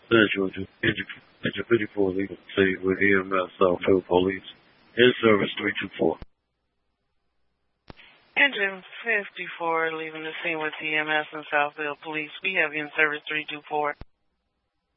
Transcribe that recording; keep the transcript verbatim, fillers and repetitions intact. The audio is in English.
Central, Engine fifty-four leaving the scene with E M S Southfield Police. In service three two four. Engine fifty-four leaving the scene with E M S and Southfield Police. We have in service three two four.